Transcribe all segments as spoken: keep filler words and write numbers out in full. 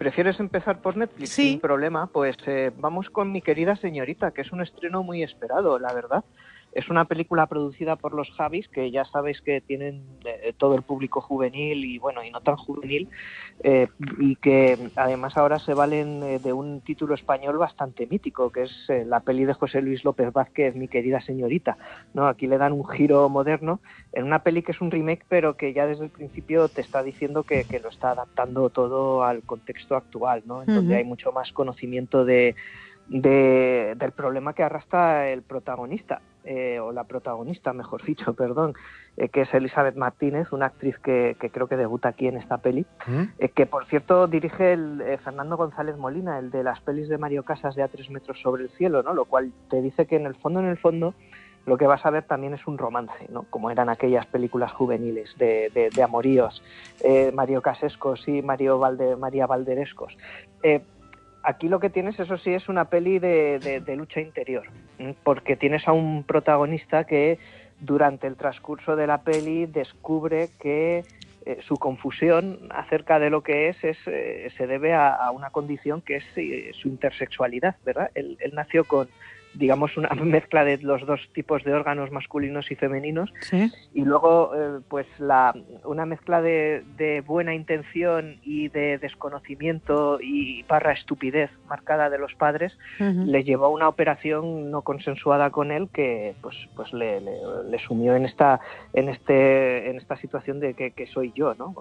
¿prefieres empezar por Netflix? Sí. Sin problema, pues eh, vamos con Mi querida señorita, que es un estreno muy esperado, la verdad. Es una película producida por los Javis, que ya sabéis que tienen eh, todo el público juvenil y bueno, y no tan juvenil, eh, y que además ahora se valen eh, de un título español bastante mítico, que es eh, la peli de José Luis López Vázquez, Mi querida señorita, ¿no? Aquí le dan un giro moderno en una peli que es un remake, pero que ya desde el principio te está diciendo que, que lo está adaptando todo al contexto actual, ¿no? En uh-huh. donde hay mucho más conocimiento de De, del problema que arrastra el protagonista, eh, o la protagonista, mejor dicho, perdón, eh, que es Elizabeth Martínez, una actriz que, que creo que debuta aquí en esta peli, ¿Mm? eh, que por cierto dirige el, eh, Fernando González Molina, el de las pelis de Mario Casas de A tres metros sobre el cielo, ¿no? Lo cual te dice que en el fondo, en el fondo, lo que vas a ver también es un romance, ¿no? Como eran aquellas películas juveniles de, de, de amoríos, eh, Mario Casescos y Mario Valde, María Valderescos. Eh, Aquí lo que tienes, eso sí, es una peli de, de, de lucha interior, porque tienes a un protagonista que durante el transcurso de la peli descubre que eh, su confusión acerca de lo que es, es eh, se debe a, a una condición que es eh, su intersexualidad, ¿verdad? Él, él nació con, digamos, una mezcla de los dos tipos de órganos masculinos y femeninos, ¿sí? Y luego eh, pues la una mezcla de, de buena intención y de desconocimiento y barra estupidez marcada de los padres, uh-huh. le llevó a una operación no consensuada con él que pues pues le, le, le sumió en esta en este en esta situación de que, que soy yo, ¿no?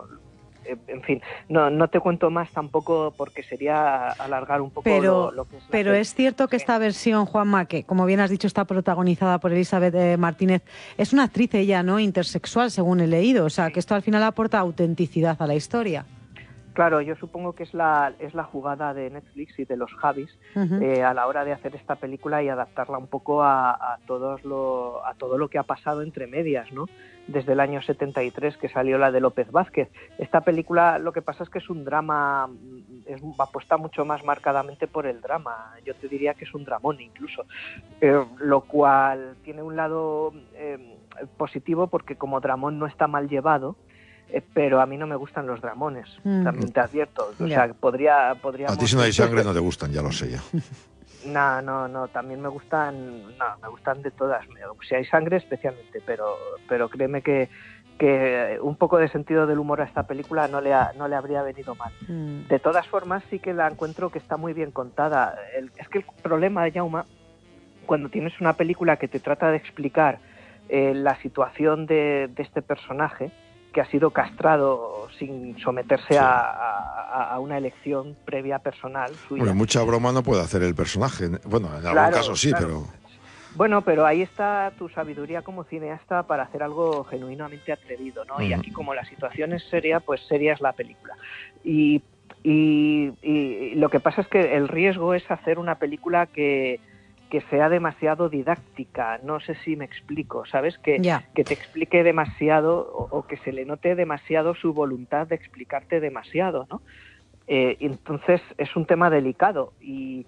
En fin, no, no te cuento más tampoco porque sería alargar un poco pero, lo, lo que es la Pero peli. es cierto que sí. Esta versión, Juanma, que como bien has dicho está protagonizada por Elizabeth eh, Martínez, es una actriz ella, ¿no? Intersexual, según he leído, o sea, sí. que esto al final aporta autenticidad a la historia. Claro, yo supongo que es la es la jugada de Netflix y de los Javis uh-huh. eh, a la hora de hacer esta película y adaptarla un poco a, a todos lo a todo lo que ha pasado entre medias, ¿no? Desde el año setenta y tres que salió la de López Vázquez. Esta película, lo que pasa es que es un drama, es, apuesta mucho más marcadamente por el drama. Yo te diría que es un dramón incluso, eh, lo cual tiene un lado eh, positivo porque como dramón no está mal llevado. Eh, pero a mí no me gustan los dramones, mm. también te advierto. O yeah. sea, podría, podríamos... A ti si no hay sangre no te gustan, ya lo sé ya. No, no, no, también me gustan, no, me gustan de todas. Si hay sangre especialmente, pero, pero créeme que, que un poco de sentido del humor a esta película no le, ha, no le habría venido mal. Mm. De todas formas, sí que la encuentro que está muy bien contada. El, es que el problema, Jaume, cuando tienes una película que te trata de explicar eh, la situación de, de este personaje, que ha sido castrado sin someterse sí. a, a, a una elección previa personal suya. Bueno, mucha broma no puede hacer el personaje. Bueno, en algún claro, caso sí, claro. pero... Bueno, pero ahí está tu sabiduría como cineasta para hacer algo genuinamente atrevido, ¿no? Uh-huh. Y aquí como la situación es seria, pues seria es la película. Y, y, y lo que pasa es que el riesgo es hacer una película que... que sea demasiado didáctica, no sé si me explico, ¿sabes? Que, yeah. que te explique demasiado o, o que se le note demasiado su voluntad de explicarte demasiado, ¿no? Eh, entonces es un tema delicado y,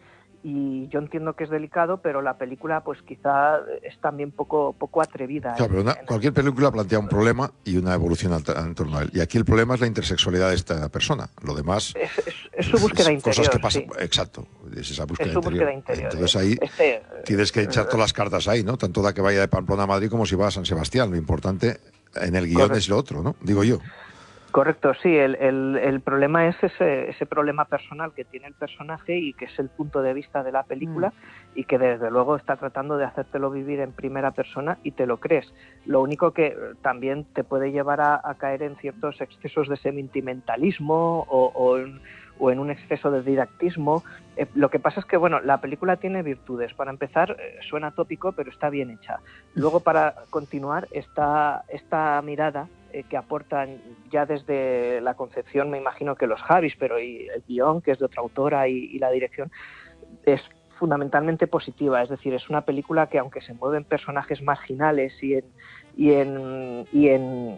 y yo entiendo que es delicado, pero la película pues quizá es también poco, poco atrevida. Claro, pero una, cualquier película plantea un problema y una evolución en torno a él. Y aquí el problema es la intersexualidad de esta persona. Lo demás es, es, es su búsqueda es, interior. Cosas que pasan, sí. Exacto, es esa búsqueda, es su interior. búsqueda interior. Entonces ahí este, tienes que echar todas las cartas ahí, ¿no? Tanto da que vaya de Pamplona a Madrid como si va a San Sebastián. Lo importante en el guión Correcto. Es lo otro, ¿no? Digo yo. Correcto, sí, el, el, el problema es ese, ese problema personal que tiene el personaje y que es el punto de vista de la película mm. y que desde luego está tratando de hacértelo vivir en primera persona y te lo crees. Lo único que también te puede llevar a, a caer en ciertos excesos de sentimentalismo o, o, en, o en un exceso de didactismo. Eh, lo que pasa es que, bueno, la película tiene virtudes. Para empezar, eh, suena tópico, pero está bien hecha. Luego, para continuar, está esta mirada que aportan ya desde la concepción, me imagino que los Javis, pero y el guión, que es de otra autora, y, y la dirección, es fundamentalmente positiva. Es decir, es una película que, aunque se mueven personajes marginales y en, y en, y en,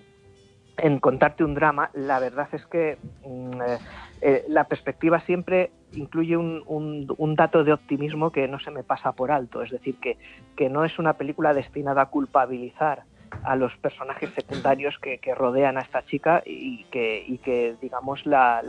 en contarte un drama, la verdad es que mm, eh, la perspectiva siempre incluye un, un, un dato de optimismo que no se me pasa por alto. Es decir, que, que no es una película destinada a culpabilizar a los personajes secundarios que, que rodean a esta chica y que, y que digamos, la, la,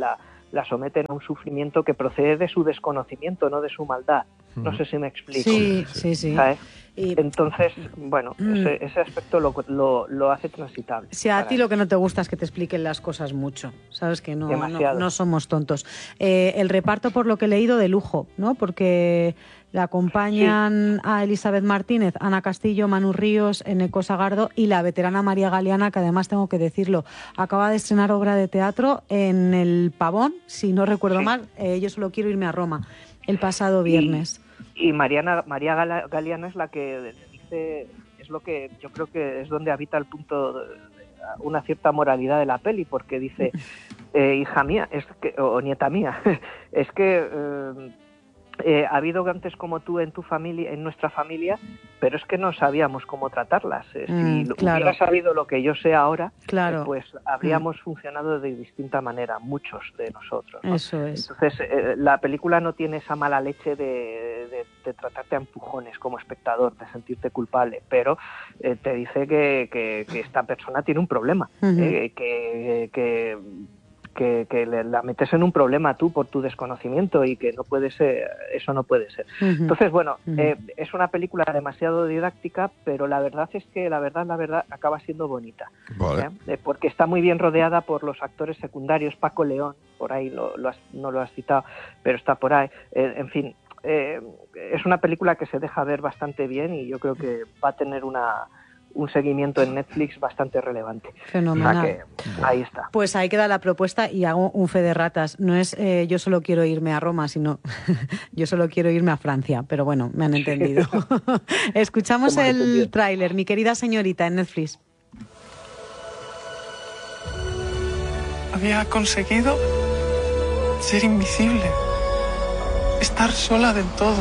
la someten a un sufrimiento que procede de su desconocimiento, no de su maldad. No sé si me explico. Sí, sí, sí. ¿Sabes? Y... Entonces, bueno, mm. ese, ese aspecto lo, lo, lo hace transitable. Si a ti lo que no te gusta es que te expliquen las cosas mucho, sabes que no, no, no somos tontos. Eh, el reparto, por lo que he leído, de lujo, ¿no? Porque le acompañan sí. a Elizabeth Martínez, Ana Castillo, Manu Ríos, Eneco Sagardo y la veterana María Galeana, que además tengo que decirlo, acaba de estrenar obra de teatro en el Pavón, si no recuerdo sí. mal, eh, Yo solo quiero irme a Roma, el pasado viernes. Y... Y Mariana, María Galeana es la que dice, es lo que yo creo que es donde habita el punto, de una cierta moralidad de la peli, porque dice, eh, hija mía, es que, o nieta mía, es que eh, eh, ha habido antes como tú en tu familia, en nuestra familia, pero es que no sabíamos cómo tratarlas. Eh, mm, si claro. hubiera sabido lo que yo sé ahora, claro. eh, pues habríamos mm. funcionado de distinta manera, muchos de nosotros, ¿no? Eso es. Entonces, eh, la película no tiene esa mala leche de, de, de tratarte a empujones como espectador, de sentirte culpable, pero eh, te dice que, que, que esta persona tiene un problema, uh-huh. eh, que... que Que, que la metes en un problema tú por tu desconocimiento y que no puede ser, eso no puede ser. Uh-huh. Entonces, bueno, uh-huh. eh, es una película demasiado didáctica, pero la verdad es que la verdad, la verdad, acaba siendo bonita. Vale. ¿eh? Porque está muy bien rodeada por los actores secundarios. Paco León, por ahí lo, lo has, no lo has citado, pero está por ahí. Eh, en fin, eh, es una película que se deja ver bastante bien y yo creo que va a tener una... un seguimiento en Netflix bastante relevante. Fenomenal. O sea que ahí está. Pues ahí queda la propuesta y hago un fe de ratas. No es eh, yo solo quiero irme a Roma, sino yo solo quiero irme a Francia. Pero bueno, me han entendido. Escuchamos el tráiler, Mi querida señorita, en Netflix. Había conseguido ser invisible, estar sola del todo.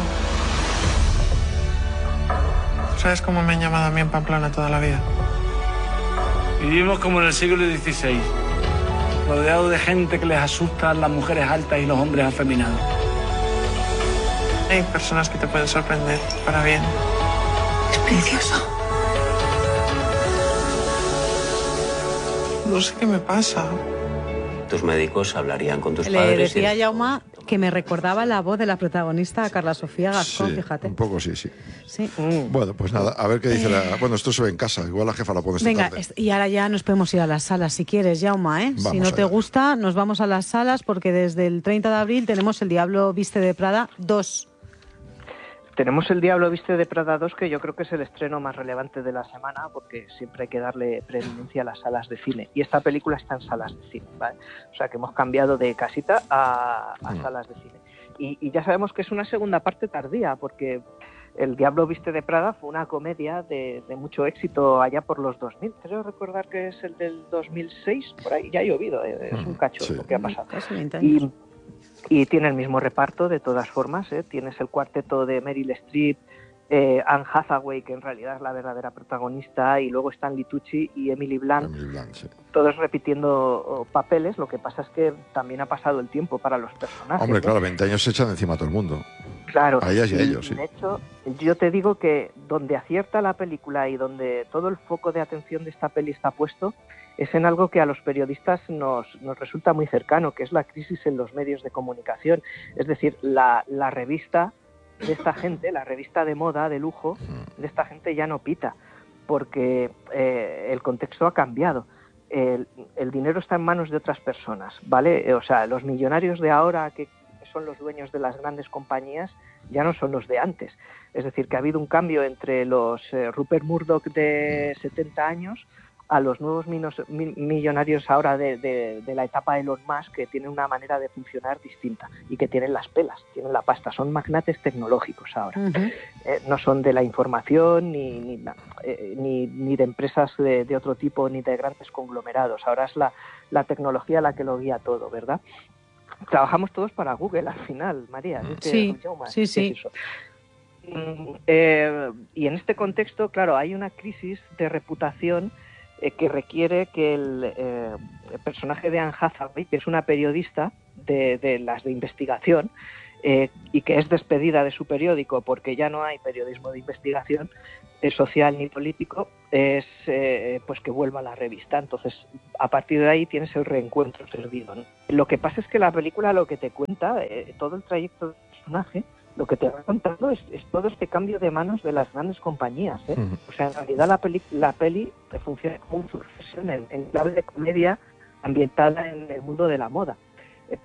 ¿Sabes cómo me han llamado a mí en Pamplona toda la vida? Vivimos como en el siglo dieciséis, rodeado de gente que les asustan las mujeres altas y los hombres afeminados. Hay personas que te pueden sorprender para bien. Es precioso. No sé qué me pasa. Tus médicos hablarían con tus Le padres. Le decía a Jaume que me recordaba la voz de la protagonista, a Carla Sofía Gascón, sí, fíjate. Un poco sí, sí. sí. Mm. Bueno, pues nada, a ver qué dice la... Bueno, esto se ve en casa, igual la jefa la pone esta Venga, tarde. y ahora ya nos podemos ir a las salas, si quieres, Jaume, ¿eh? Vamos si no te allá. gusta, nos vamos a las salas, porque desde el treinta de abril tenemos El Diablo viste de Prada dos. Tenemos El Diablo viste de Prada dos, que yo creo que es el estreno más relevante de la semana, porque siempre hay que darle preeminencia a las salas de cine. Y esta película está en salas de cine, ¿vale? O sea que hemos cambiado de casita a, a mm. salas de cine. Y, y ya sabemos que es una segunda parte tardía, porque El Diablo viste de Prada fue una comedia de, de mucho éxito allá por los dos mil. Creo recordar que es el del dos mil seis, por ahí ya ha llovido, ¿eh? Es un cacho sí. lo que ha pasado. Y, y tiene el mismo reparto de todas formas, ¿eh? Tienes el cuarteto de Meryl Streep, eh, Anne Hathaway, que en realidad es la verdadera protagonista, y luego Stanley Tucci y Emily Blunt, Emily Blunt sí. todos repitiendo oh, papeles. Lo que pasa es que también ha pasado el tiempo para los personajes. Hombre, ¿no? claro, veinte años se echan encima a todo el mundo. Claro. A ellas y a ellos, sí. De hecho, yo te digo que donde acierta la película y donde todo el foco de atención de esta peli está puesto es en algo que a los periodistas nos, nos resulta muy cercano, que es la crisis en los medios de comunicación. Es decir, la, la revista de esta gente, la revista de moda, de lujo, de esta gente ya no pita, porque eh, el contexto ha cambiado. El, el dinero está en manos de otras personas, ¿vale? O sea, los millonarios de ahora, que son los dueños de las grandes compañías, ya no son los de antes. Es decir, que ha habido un cambio entre los eh, Rupert Murdoch de setenta años a los nuevos minos, mi, millonarios ahora de, de, de la etapa Elon Musk, que tienen una manera de funcionar distinta y que tienen las pelas, tienen la pasta, son magnates tecnológicos ahora. Uh-huh. Eh, no son de la información ni, ni, eh, ni, ni de empresas de, de otro tipo, ni de grandes conglomerados. Ahora es la, la tecnología la que lo guía todo, ¿verdad? Trabajamos todos para Google al final, María. Sí, sí, sí. Eh, y en este contexto, claro, hay una crisis de reputación eh, que requiere que el, eh, el personaje de Anne Hathaway, que es una periodista de, de las de investigación, eh, y que es despedida de su periódico porque ya no hay periodismo de investigación eh, social ni político, es eh, pues que vuelva a la revista. Entonces, a partir de ahí tienes el reencuentro perdido, ¿no? Lo que pasa es que la película lo que te cuenta, eh, todo el trayecto del personaje, lo que te va contando es, es todo este cambio de manos de las grandes compañías, ¿eh? Uh-huh. O sea, en realidad la peli, la peli funciona como una sucesión en, en clave de comedia ambientada en el mundo de la moda. Eh,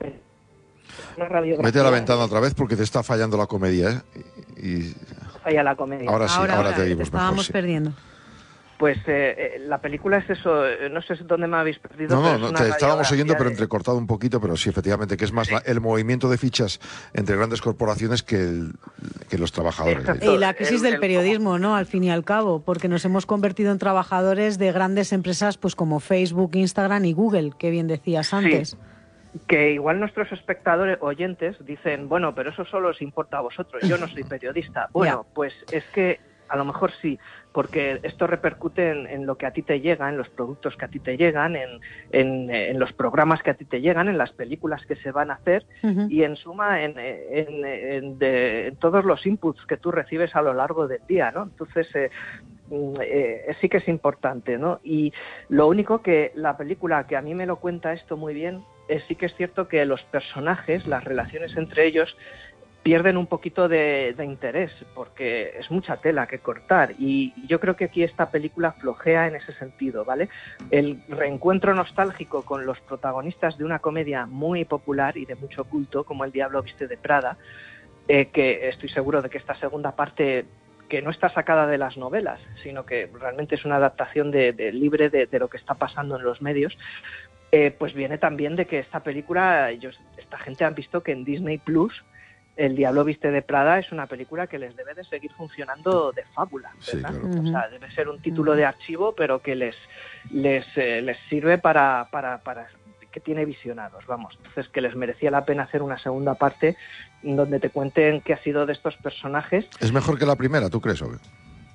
Mete a la ventana otra vez porque te está fallando la comedia, ¿eh? Y... Falla la comedia. Ahora sí, ahora, ahora te oímos mejor. Estábamos sí. perdiendo. Pues eh, la película es eso, no sé dónde me habéis perdido. No, no, no te estábamos oyendo, de... pero entrecortado un poquito, pero sí, efectivamente, que es más la, el movimiento de fichas entre grandes corporaciones que, el, que los trabajadores. Exacto. Y la crisis el, del el... periodismo, ¿no? Al fin y al cabo, porque nos hemos convertido en trabajadores de grandes empresas pues como Facebook, Instagram y Google, que bien decías antes. Sí. Que igual nuestros espectadores, oyentes, dicen, bueno, pero eso solo os importa a vosotros, yo no soy periodista. Bueno, yeah. pues es que a lo mejor sí, porque esto repercute en, en lo que a ti te llega, en los productos que a ti te llegan, en, en, en los programas que a ti te llegan, en las películas que se van a hacer uh-huh. y en suma en, en, en, de, en todos los inputs que tú recibes a lo largo del día, ¿no? Entonces eh, eh, sí que es importante, ¿no? Y lo único que la película, que a mí me lo cuenta esto muy bien, es, sí que es cierto que los personajes, las relaciones entre ellos, pierden un poquito de, de interés, porque es mucha tela que cortar, y yo creo que aquí esta película flojea en ese sentido, ¿vale? El reencuentro nostálgico con los protagonistas de una comedia muy popular y de mucho culto, como El Diablo Viste de Prada, eh, que estoy seguro de que esta segunda parte, que no está sacada de las novelas, sino que realmente es una adaptación de, de libre de, de lo que está pasando en los medios, eh, pues viene también de que esta película, ellos, esta gente han visto que en Disney Plus El Diablo Viste de Prada es una película que les debe de seguir funcionando de fábula, ¿verdad? Sí, claro. O sea, debe ser un título de archivo, pero que les les, eh, les sirve para, para, para que tiene visionados, vamos. Entonces, que les merecía la pena hacer una segunda parte donde te cuenten qué ha sido de estos personajes. ¿Es mejor que la primera, tú crees, o qué?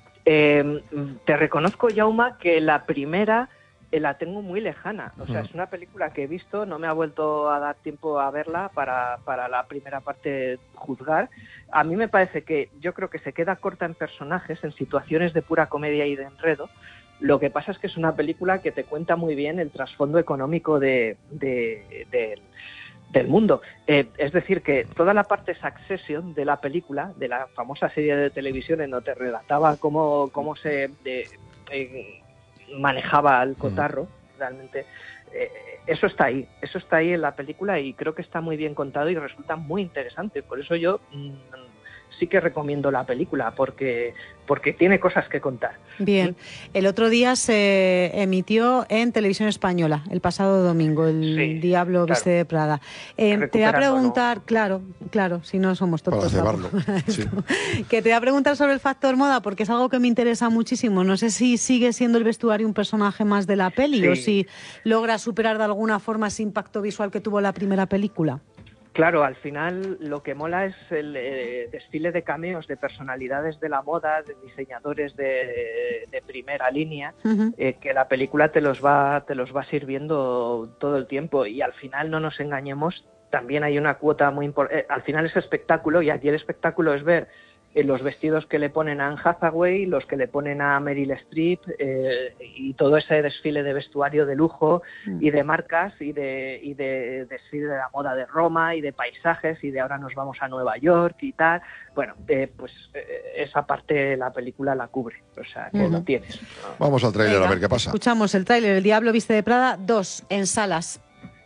Eh, te reconozco, Jaume, que la primera la tengo muy lejana, o sea, es una película que he visto, no me ha vuelto a dar tiempo a verla para, para la primera parte juzgar. A mí me parece que, yo creo que se queda corta en personajes, en situaciones de pura comedia y de enredo. Lo que pasa es que es una película que te cuenta muy bien el trasfondo económico de, de, de, del mundo. Eh, es decir, que toda la parte Succession de la película, de la famosa serie de televisión en donde te relataba cómo, cómo se... De, eh, manejaba el cotarro, realmente eh, eso está ahí, eso está ahí en la película y creo que está muy bien contado y resulta muy interesante, por eso yo mmm, sí que recomiendo la película, porque porque tiene cosas que contar. Bien, el otro día se emitió en Televisión Española, el pasado domingo, El sí, Diablo claro. Viste de Prada. Eh, te voy a preguntar, ¿no? claro, claro, si no somos tontos. Para cebarlo, sí. Que te voy a preguntar sobre el factor moda, porque es algo que me interesa muchísimo. No sé si sigue siendo el vestuario un personaje más de la peli sí. o si logra superar de alguna forma ese impacto visual que tuvo la primera película. Claro, al final lo que mola es el eh, desfile de cameos de personalidades de la moda, de diseñadores de, de primera línea, uh-huh. eh, que la película te los va te los va sirviendo todo el tiempo y al final no nos engañemos, también hay una cuota muy importante, eh, al final es espectáculo y aquí el espectáculo es ver eh, los vestidos que le ponen a Anne Hathaway, los que le ponen a Meryl Streep eh, y todo ese desfile de vestuario de lujo mm. y de marcas y de y de desfile de la moda de Roma y de paisajes y de ahora nos vamos a Nueva York y tal. Bueno, eh, pues eh, esa parte la película la cubre, o sea, que mm. lo tienes. Vamos al tráiler a ver qué pasa. Escuchamos el tráiler, El Diablo Viste de Prada dos, en salas.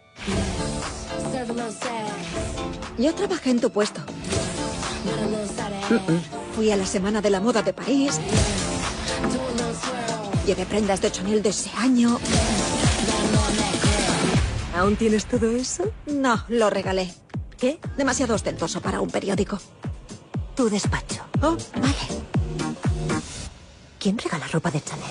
Yo trabajé en tu puesto. Fui a la Semana de la Moda de París. Llevé prendas de Chanel de ese año. ¿Aún tienes todo eso? No, lo regalé. ¿Qué? Demasiado ostentoso para un periódico. Tu despacho. Oh, vale. ¿Quién regala ropa de Chanel?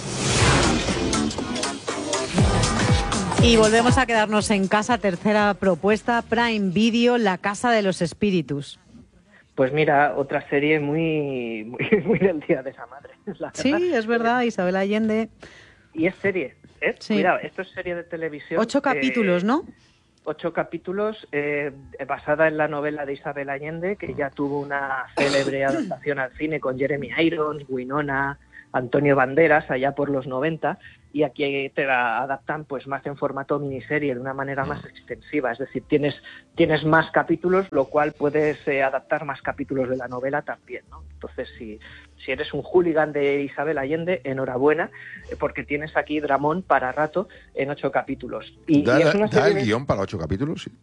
Y volvemos a quedarnos en casa. Tercera propuesta, Prime Video, La Casa de los Espíritus. Pues mira, otra serie muy muy, muy del Día de esa Madre. La sí, es verdad, Isabel Allende. Y es serie, ¿eh? Sí. Cuidado, esto es serie de televisión. Ocho capítulos, eh, ¿no? Ocho capítulos, eh, basada en la novela de Isabel Allende, que ya tuvo una célebre adaptación al cine con Jeremy Irons, Winona, Antonio Banderas, allá por los noventa, y aquí te la adaptan pues más en formato miniserie, de una manera más extensiva, es decir, tienes tienes más capítulos, lo cual puedes eh, adaptar más capítulos de la novela también, ¿no? Entonces, si, si eres un hooligan de Isabel Allende, enhorabuena, eh, porque tienes aquí dramón para rato en ocho capítulos. Y, ¿Da, y es una ¿da el de... guión para ocho capítulos? Sí.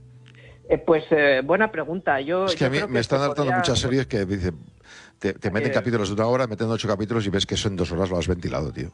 Eh, pues eh, buena pregunta. Yo, es que yo a mí creo me que están adaptando podría... muchas series que dicen, te, te meten Eh, capítulos de una hora, meten ocho capítulos y ves que eso en dos horas lo has ventilado, tío.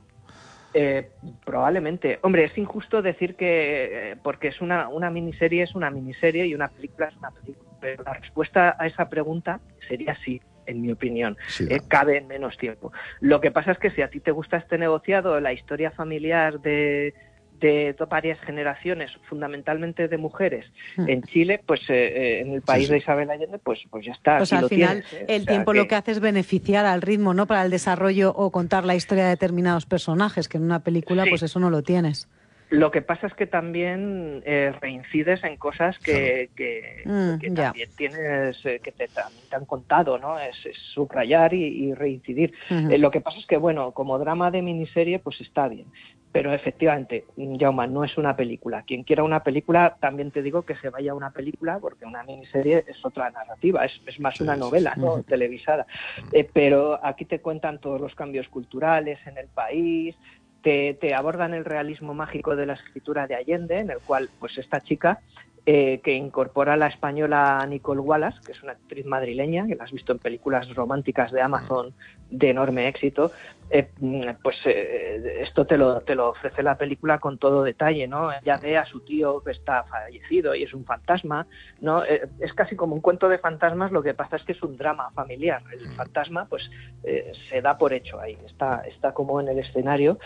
Eh, probablemente. Hombre, es injusto decir que eh, porque es una, una miniserie es una miniserie y una película es una película. Pero la respuesta a esa pregunta sería sí, en mi opinión. Sí, eh, cabe en menos tiempo. Lo que pasa es que si a ti te gusta este negociado, la historia familiar de... de varias generaciones, fundamentalmente de mujeres, mm. en Chile, pues eh, en el país sí, sí. de Isabel Allende, pues, pues ya está. O sea, al lo final tienes, ¿eh? el o sea, tiempo que... lo que hace es beneficiar al ritmo, ¿no? Para el desarrollo o contar la historia de determinados personajes, que en una película sí. pues eso no lo tienes. Lo que pasa es que también eh, reincides en cosas que, que, mm, que también tienes, eh, que te, te han contado, ¿no? Es, es subrayar y, y reincidir. Uh-huh. Eh, lo que pasa es que, bueno, como drama de miniserie, pues está bien. Pero efectivamente, Jaume, no es una película. Quien quiera una película, también te digo que se vaya a una película, porque una miniserie es otra narrativa, es, es más una novela, ¿no? Uh-huh. televisada. Eh, pero aquí te cuentan todos los cambios culturales en el país. Te, te abordan el realismo mágico de la escritura de Allende, en el cual pues esta chica eh, que incorpora a la española Nicole Wallace, que es una actriz madrileña, que la has visto en películas románticas de Amazon de enorme éxito, eh, pues eh, esto te lo, te lo ofrece la película con todo detalle, ¿no? Ella ve a su tío que está fallecido y es un fantasma, ¿no? Eh, es casi como un cuento de fantasmas, lo que pasa es que es un drama familiar. El fantasma pues eh, se da por hecho ahí, está, está como en el escenario.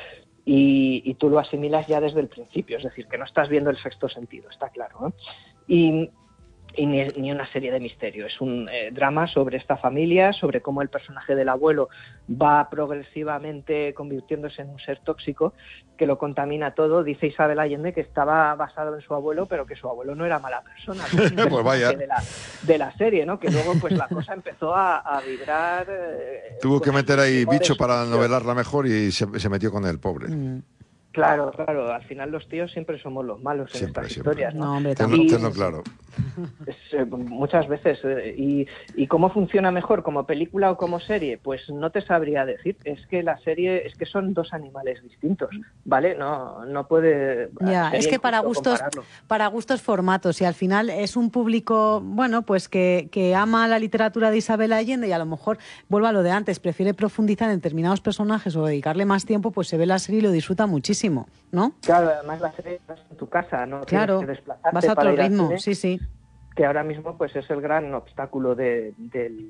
Y, y tú lo asimilas ya desde el principio, es decir, que no estás viendo el sexto sentido, está claro, ¿no? Y, y ni, ni una serie de misterio, es un eh, drama sobre esta familia, sobre cómo el personaje del abuelo va progresivamente convirtiéndose en un ser tóxico que lo contamina todo. Dice Isabel Allende que estaba basado en su abuelo, pero que su abuelo no era mala persona, pues vaya. De, la, de la serie, ¿no? Que luego pues la cosa empezó a, a vibrar. Eh, Tuvo que meter ahí bicho para novelarla mejor y se, se metió con el pobre. Mm. Claro, claro, al final los tíos siempre somos los malos en siempre, estas siempre. historias, ¿no? no hombre, tenlo, y, tenlo claro. Es, eh, muchas veces. Eh, y, ¿Y cómo funciona mejor, como película o como serie? Pues no te sabría decir. Es que la serie, es que son dos animales distintos, ¿vale? No, no puede... Ya, es que para gustos, para gustos formatos, y al final es un público, bueno, pues que, que ama la literatura de Isabel Allende y a lo mejor, vuelvo a lo de antes, prefiere profundizar en determinados personajes o dedicarle más tiempo, pues se ve la serie y lo disfruta muchísimo, ¿no? Claro, además la serie estás en tu casa, ¿no? Claro, tienes que desplazarte vas a otro para ir ritmo, al cine, sí, sí. Que ahora mismo pues es el gran obstáculo de, de,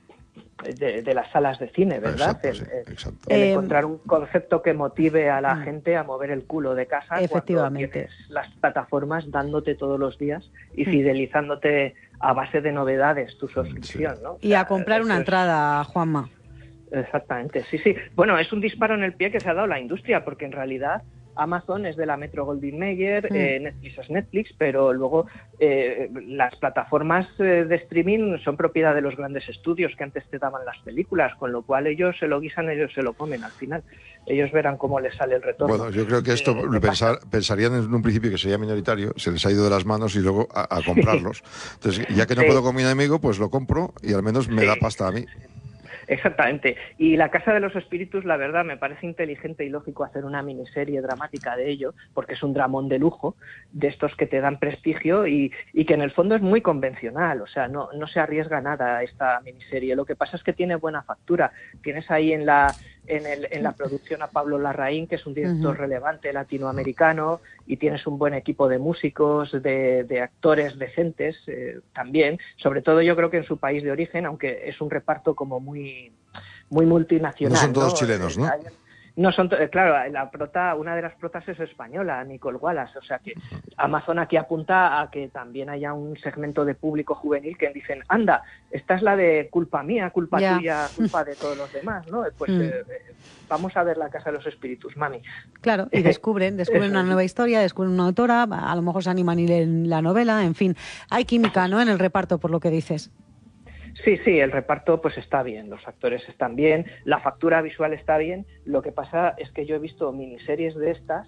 de, de las salas de cine, ¿verdad? Exacto, el, sí, el, exacto. el Eh, encontrar un concepto que motive a la mm. gente a mover el culo de casa. Efectivamente. Cuando tienes las plataformas dándote todos los días y mm. fidelizándote a base de novedades tu suscripción, sí. ¿no? Y a comprar una entrada, Juanma. Exactamente, sí, sí. Bueno, es un disparo en el pie que se ha dado la industria, porque en realidad Amazon es de la Metro Goldwyn Mayer, mm. eh, Netflix es Netflix, pero luego eh, las plataformas eh, de streaming son propiedad de los grandes estudios que antes te daban las películas, con lo cual ellos se lo guisan, ellos se lo comen al final. Ellos verán cómo les sale el retorno. Bueno, yo creo que esto eh, pensar, pensarían en un principio que sería minoritario, se les ha ido de las manos y luego a, a comprarlos. Entonces, ya que no sí. puedo con mi enemigo, pues lo compro y al menos me sí. da pasta a mí. Exactamente. Y La Casa de los Espíritus, la verdad, me parece inteligente y lógico hacer una miniserie dramática de ello, porque es un dramón de lujo, de estos que te dan prestigio y, y que en el fondo es muy convencional. O sea, no, no se arriesga nada esta miniserie. Lo que pasa es que tiene buena factura. Tienes ahí en la en, el, en la producción a Pablo Larraín, que es un director uh-huh. relevante latinoamericano, y tienes un buen equipo de músicos, de, de actores decentes eh, también. Sobre todo yo creo que en su país de origen, aunque es un reparto como muy muy multinacional. No son todos ¿no? chilenos, ¿no? No son, claro, la prota, una de las protas es española, Nicole Wallace, o sea que Amazon aquí apunta a que también haya un segmento de público juvenil que dicen, anda, esta es la de culpa mía, culpa yeah. tuya, culpa de todos los demás, ¿no? Pues mm. eh, vamos a ver La Casa de los Espíritus, mami. Claro, y descubren, descubren una nueva historia, descubren una autora, a lo mejor se animan y leen la novela, en fin, hay química, ¿no?, en el reparto, por lo que dices. Sí, sí, el reparto pues está bien, los actores están bien, la factura visual está bien, lo que pasa es que yo he visto miniseries de estas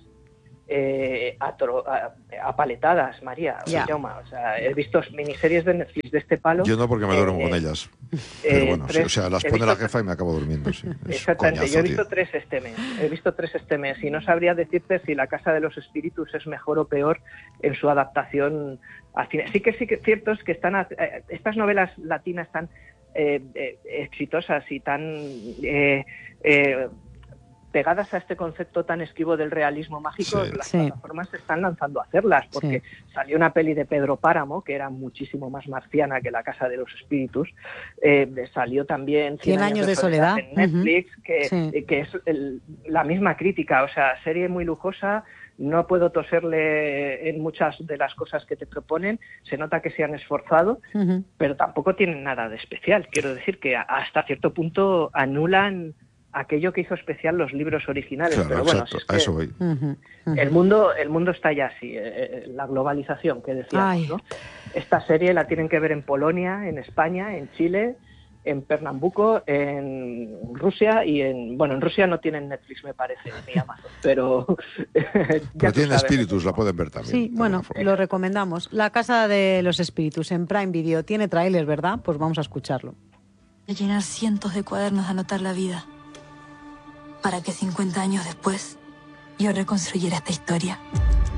eh, atro, a, apaletadas, María, yeah. Jauma, o sea, he visto miniseries de Netflix de este palo. Yo no, porque me duermo eh, con ellas, pero eh, bueno, tres, sí, o sea, las pone visto, la jefa y me acabo durmiendo, sí. Exactamente, coñazo, yo he visto tío. tres este mes, he visto tres este mes y no sabría decirte si La Casa de los Espíritus es mejor o peor en su adaptación al cine. Sí que sí que es cierto es que están eh, estas novelas latinas tan eh, eh, exitosas y tan eh, eh, pegadas a este concepto tan esquivo del realismo mágico, sí. las sí. plataformas se están lanzando a hacerlas, porque sí. salió una peli de Pedro Páramo, que era muchísimo más marciana que La Casa de los Espíritus, eh, salió también Cien, Cien años de soledad, soledad en Netflix, uh-huh. que, sí. que es el, la misma crítica, o sea, serie muy lujosa, no puedo toserle en muchas de las cosas que te proponen, se nota que se han esforzado, uh-huh. pero tampoco tienen nada de especial, quiero decir que hasta cierto punto anulan aquello que hizo especial los libros originales, claro, pero bueno, exacto, si es que a eso voy. Uh-huh, uh-huh. el mundo el mundo está ya así, eh, la globalización que decíamos, ¿no? Esta serie la tienen que ver en Polonia, en España, en Chile, en Pernambuco, en Rusia y en... Bueno, en Rusia no tienen Netflix, me parece, ni Amazon, pero... pero tienen Espíritus, la pueden ver también. Sí, bueno, lo recomendamos. La Casa de los Espíritus en Prime Video tiene tráiler, ¿verdad? Pues vamos a escucharlo. De llenar cientos de cuadernos de anotar la vida, para que cincuenta años después yo reconstruyera esta historia.